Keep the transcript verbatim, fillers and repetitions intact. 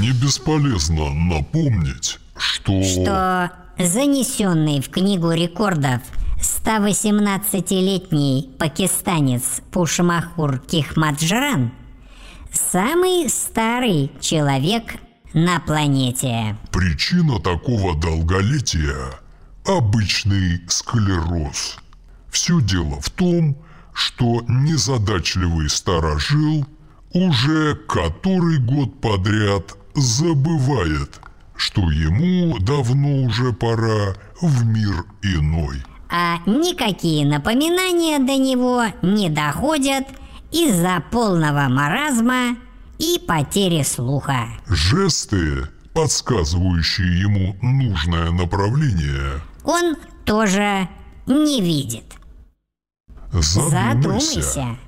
не бесполезно напомнить, что... Что занесенный в книгу рекордов сто восемнадцатилетний пакистанец Пушмахур Кихмаджран самый старый человек на планете. Причина такого долголетия – обычный склероз. Все дело в том, что незадачливый старожил уже который год подряд забывает, что ему давно уже пора в мир иной. А никакие напоминания до него не доходят из-за полного маразма и потери слуха. Жесты, подсказывающие ему нужное направление, он тоже не видит. Задумайся. Задумайся.